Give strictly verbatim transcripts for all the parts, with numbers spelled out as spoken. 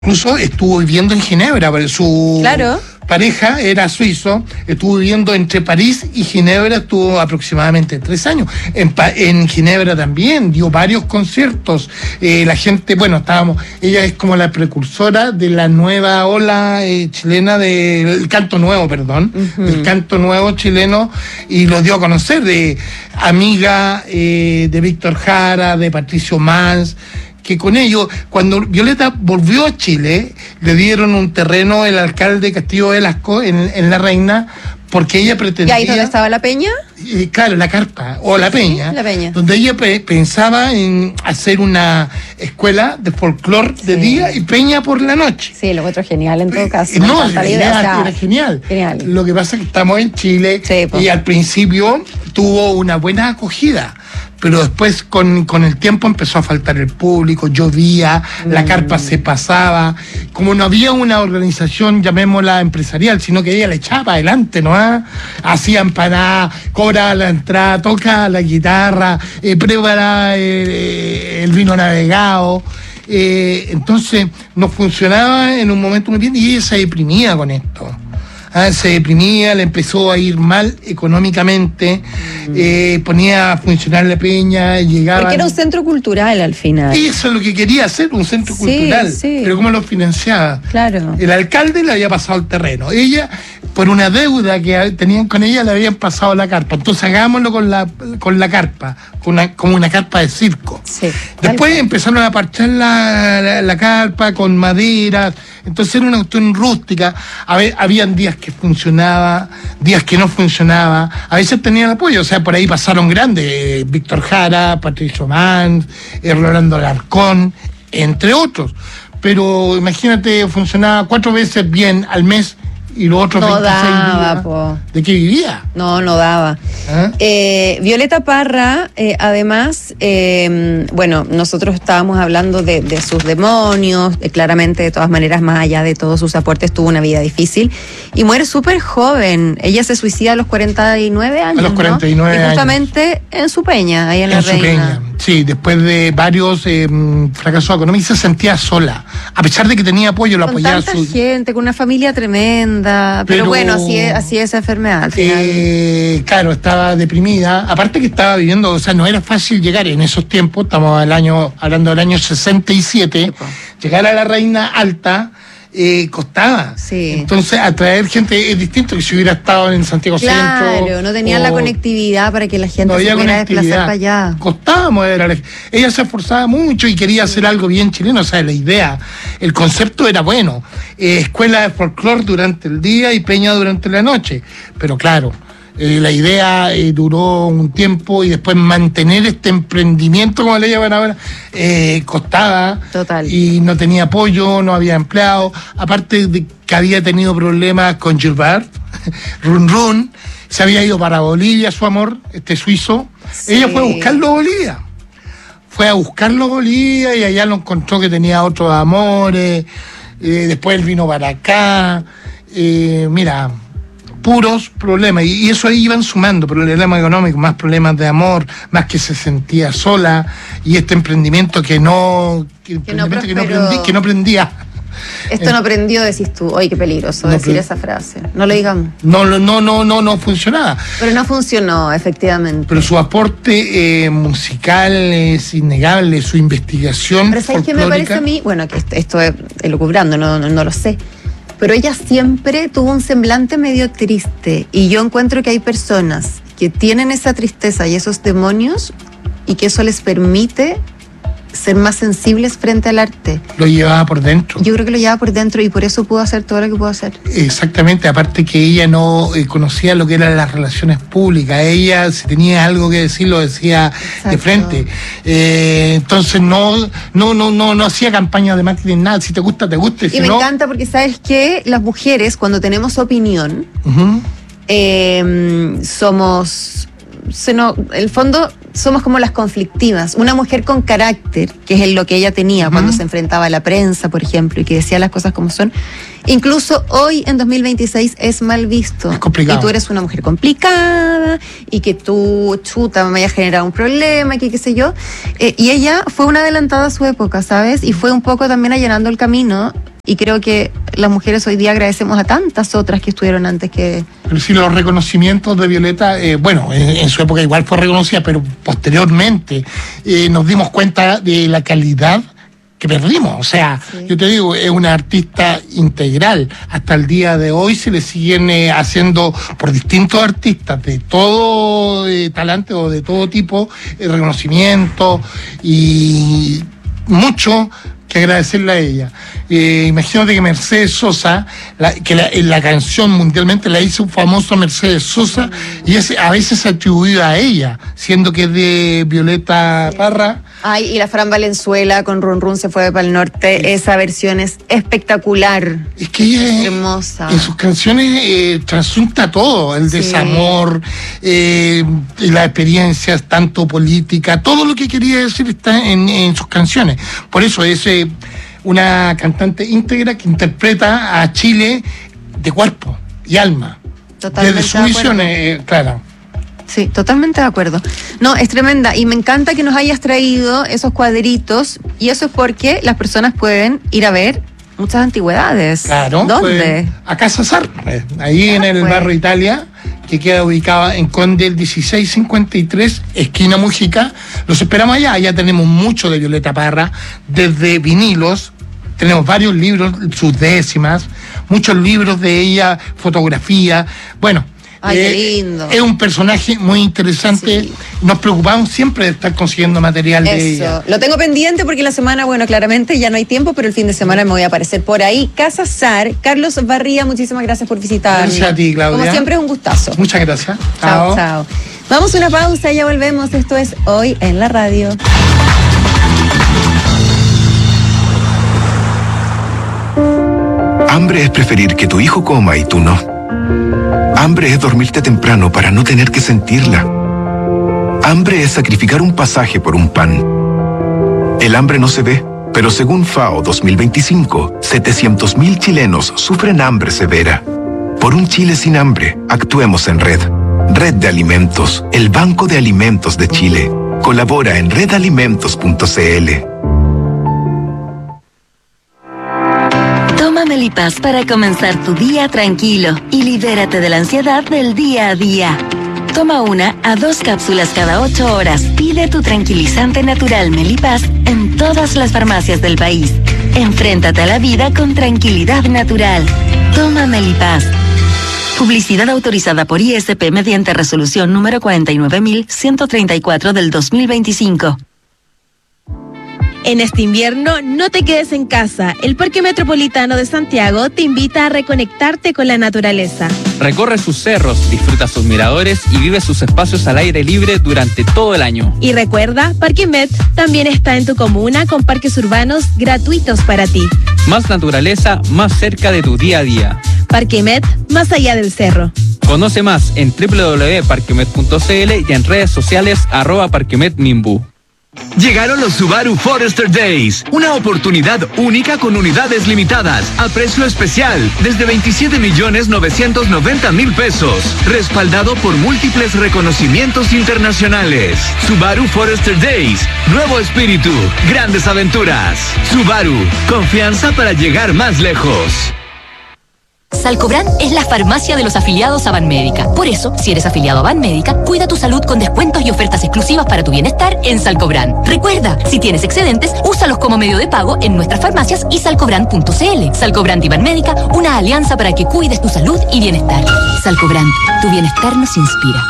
Incluso estuvo viviendo en Ginebra, porque su Claro. pareja era suizo, estuvo viviendo entre París y Ginebra, estuvo aproximadamente tres años. En, Pa- en Ginebra también dio varios conciertos. Eh, la gente, bueno, estábamos, ella es como la precursora de la nueva ola eh, chilena del canto nuevo, perdón, Ujú. del canto nuevo chileno, y lo dio a conocer, de amiga eh, de Víctor Jara, de Patricio Mans, que con ello, cuando Violeta volvió a Chile, le dieron un terreno el alcalde Castillo Velasco en, en La Reina, porque ella ¿Y pretendía... ahí donde estaba la peña? eh, claro, la carpa, o la peña, la peña. donde ella pe- pensaba en hacer una escuela de folclore de Sí. día y peña por la noche. Sí, lo otro genial en todo caso. Eh, Me No, encanta la la idea, idea o sea, era genial. genial. Lo que pasa es que estamos en Chile Sí, po. y al principio tuvo una buena acogida, pero después con, con el tiempo empezó a faltar el público, llovía, la Mm. carpa se pasaba, como no había una organización, llamémosla empresarial, sino que ella le echaba para adelante, ¿no? ¿Ah? Hacía empanadas, cobraba la entrada, toca la guitarra, eh, prepara eh, el vino navegado. Eh, entonces no funcionaba en un momento muy bien y ella se deprimía con esto. Ah, se deprimía, le empezó a ir mal económicamente, Mm. eh, ponía a funcionar la peña, llegaba... Porque era un centro cultural al final. Eso es lo que quería hacer, un centro Sí, cultural. sí. Pero ¿cómo lo financiaba? Claro. El alcalde le había pasado el terreno. Ella, por una deuda que tenían con ella, le habían pasado la carpa. Entonces hagámoslo con la, con la carpa, con una, como una carpa de circo. Sí, Después empezaron a parchar la, la, la carpa con maderas. Entonces era una cuestión rústica. A ver, habían días que funcionaba, días que no funcionaba. A veces tenían apoyo. O sea, por ahí pasaron grandes. eh, Víctor Jara, Patricio Mans, eh, Rolando Alarcón, entre otros. Pero imagínate, funcionaba cuatro veces bien al mes y los otros No veintiséis daba, días. po. ¿De qué vivía? No, no daba. ¿Ah? Eh, Violeta Parra, eh, además, eh, bueno, nosotros estábamos hablando de, de sus demonios, eh, claramente, de todas maneras, más allá de todos sus aportes, tuvo una vida difícil y muere súper joven. Ella se suicida a los cuarenta y nueve años. A los cuarenta y nueve ¿no? Y años. justamente en su peña, ahí en, En La su Reina. peña. Sí, después de varios eh, fracasos económicos se sentía sola. A pesar de que tenía apoyo, lo Con apoyaba tanta su... gente, con una familia tremenda. Pero, Pero- bueno, así es, así es esa enfermedad al final. Eh, claro, estaba deprimida. Aparte que estaba viviendo, o sea, no era fácil llegar en esos tiempos, estamos al año, hablando del año sesenta y siete, Sí, po. llegar a la Reina Alta eh, costaba. Sí. Entonces, atraer gente es distinto que si hubiera estado en Santiago Centro. Claro, no tenían o- la conectividad para que la gente no se había pudiera desplazar conectividad. para allá. Costaba mover a la- ella se esforzaba mucho y quería hacer algo bien chileno, o sea, la idea, el concepto era bueno. Eh, escuela de folclore durante el día y peña durante la noche. Pero claro, eh, la idea eh, duró un tiempo y después mantener este emprendimiento, como le llaman ahora, eh, costaba. Total. Y no tenía apoyo, no había empleado. Aparte de que había tenido problemas con Gilbert, Run Run, se había ido para Bolivia, su amor, este suizo. Sí. Ella fue a buscarlo a Bolivia. Fue a buscarlo a Bolivia y allá lo encontró que tenía otros amores. Eh, después él vino para acá. Eh, mira, puros problemas. Y, y eso ahí iban sumando, problemas económicos, más problemas de amor, más que se sentía sola. Y este emprendimiento que no, que, Que no emprendimiento que no, prosperó. prendí- que no prendía. Esto no aprendió, decís tú. Oye, qué peligroso No decir pre- esa frase. No lo digamos. No, no, no, no, no, no funcionaba. Pero no funcionó, efectivamente. Pero su aporte eh, musical es innegable, su investigación Pero ¿sabes qué me folclórica. parece a mí? Bueno, que esto, esto es elucubrando, no, no, no lo sé. Pero ella siempre tuvo un semblante medio triste. Y yo encuentro que hay personas que tienen esa tristeza y esos demonios y que eso les permite ser más sensibles frente al arte. Lo llevaba por dentro. Yo creo que lo llevaba por dentro y por eso pudo hacer todo lo que pudo hacer. Exactamente, aparte que ella no eh, conocía lo que eran las relaciones públicas. Ella, si tenía algo que decir, lo decía de Exacto. frente. Eh, entonces no, no, no, no, no hacía campaña de marketing, nada. Si te gusta, te gusta. Si Y me no, encanta porque sabes que las mujeres, cuando tenemos opinión, Ujú. eh, somos, se no, el fondo somos como las conflictivas. Una mujer con carácter, que es lo que ella tenía Ujú. cuando se enfrentaba a la prensa, por ejemplo, y que decía las cosas como son, incluso hoy en dos mil veintiséis es mal visto. Es complicado. Y tú eres una mujer complicada y que tú, chuta, me vaya a generar un problema, que qué sé yo. Eh, y ella fue una adelantada a su época, ¿sabes? Y fue un poco también allanando el camino Y creo que las mujeres hoy día agradecemos a tantas otras que estuvieron antes que... Pero sí, los reconocimientos de Violeta, eh, bueno, en, en su época igual fue reconocida, pero posteriormente eh, nos dimos cuenta de la calidad que perdimos. O sea, sí. Yo te digo, es una artista integral. Hasta el día de hoy se le siguen eh, haciendo por distintos artistas de todo eh, talante o de todo tipo, eh, reconocimiento y mucho que agradecerle a ella. Eh, imagínate que Mercedes Sosa, la, que la, la canción mundialmente la hizo un famoso Mercedes Sosa, y es a veces atribuida a ella, siendo que es de Violeta sí. Parra. Ay, y la Fran Valenzuela con Run Run se fue para el norte, sí. Esa versión es espectacular. Es que ella es hermosa. En sus canciones eh, trasunta todo, el sí. desamor, eh, las experiencias, tanto política, todo lo que quería decir está en, en sus canciones. Por eso es eh, una cantante íntegra que interpreta a Chile de cuerpo y alma. Totalmente desde su visión, eh, claro. Sí, totalmente de acuerdo. No, es tremenda y me encanta que nos hayas traído esos cuadritos, y eso es porque las personas pueden ir a ver muchas antigüedades. Claro. ¿Dónde? A Casa Sartre, ahí Ah, en el pues. barrio Italia, que queda ubicada en Conde el dieciséis cincuenta y tres, esquina Mujica. Los esperamos allá. Allá tenemos mucho de Violeta Parra, desde vinilos, tenemos varios libros, sus décimas, muchos libros de ella, fotografía. Bueno, ay, eh, qué lindo. Es un personaje muy interesante. Sí. Nos preocupamos siempre de estar consiguiendo material Eso. de ella. Lo tengo pendiente porque la semana, bueno, claramente ya no hay tiempo, pero el fin de semana me voy a aparecer por ahí. Casa Sar. Carlos Barría, muchísimas gracias por visitarnos. Gracias a ti, Claudia. Como siempre es un gustazo. Muchas gracias. Chao, chao. Vamos a una pausa y ya volvemos. Esto es Hoy en la Radio. Hambre es preferir que tu hijo coma y tú no. Hambre es dormirte temprano para no tener que sentirla. Hambre es sacrificar un pasaje por un pan. El hambre no se ve, pero según FAO dos mil veinticinco, setecientos mil chilenos sufren hambre severa. Por un Chile sin hambre, actuemos en red. Red de Alimentos, el Banco de Alimentos de Chile. Colabora en red alimentos punto c l. Toma Melipaz para comenzar tu día tranquilo y libérate de la ansiedad del día a día. Toma una a dos cápsulas cada ocho horas. Pide tu tranquilizante natural Melipaz en todas las farmacias del país. Enfréntate a la vida con tranquilidad natural. Toma Melipaz. Publicidad autorizada por I S P mediante resolución número cuarenta y nueve mil ciento treinta y cuatro del dos mil veinticinco. En este invierno, no te quedes en casa. El Parque Metropolitano de Santiago te invita a reconectarte con la naturaleza. Recorre sus cerros, disfruta sus miradores y vive sus espacios al aire libre durante todo el año. Y recuerda, Parque Met también está en tu comuna con parques urbanos gratuitos para ti. Más naturaleza, más cerca de tu día a día. Parque Met, más allá del cerro. Conoce más en doble u doble u doble u punto parquemet punto c l y en redes sociales arroba Parquemet Nimbu. Llegaron los Subaru Forester Days, una oportunidad única con unidades limitadas, a precio especial, desde veintisiete millones novecientos noventa mil pesos, respaldado por múltiples reconocimientos internacionales. Subaru Forester Days, nuevo espíritu, grandes aventuras. Subaru, confianza para llegar más lejos. Salcobran es la farmacia de los afiliados a Banmédica. Por eso, si eres afiliado a Banmédica, cuida tu salud con descuentos y ofertas exclusivas para tu bienestar en Salcobran. Recuerda, si tienes excedentes, úsalos como medio de pago en nuestras farmacias y salcobran punto c l. Salcobran y Banmédica, una alianza para que cuides tu salud y bienestar. Salcobran, tu bienestar nos inspira.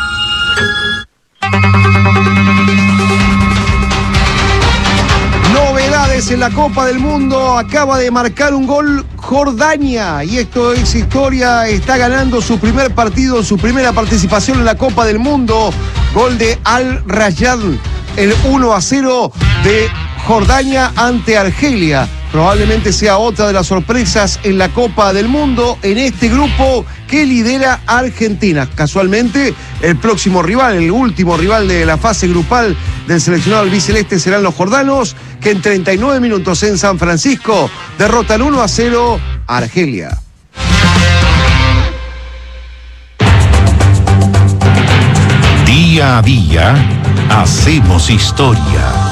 Novedades en la Copa del Mundo. Acaba de marcar un gol Jordania y esto es historia. Está ganando su primer partido, su primera participación en la Copa del Mundo. Gol de Al Rayyan, el uno a cero de Jordania ante Argelia. Probablemente sea otra de las sorpresas en la Copa del Mundo en este grupo que lidera Argentina. Casualmente, el próximo rival, el último rival de la fase grupal del seleccionado albiceleste serán los jordanos, que en treinta y nueve minutos en San Francisco derrotan uno a cero a Argelia. Día a día hacemos historia.